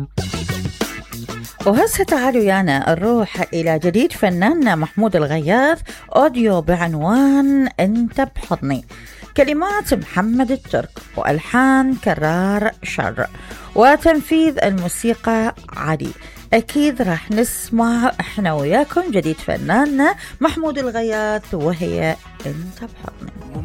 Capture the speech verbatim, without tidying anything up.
وهسه تعالوا يانا نروح إلى جديد فناننا محمود الغياث، أوديو بعنوان أنت بحضني، كلمات محمد الترك وألحان كرار شر وتنفيذ الموسيقى عادي. أكيد راح نسمع إحنا وياكم جديد فناننا محمود الغياث وهي أنت بحضني.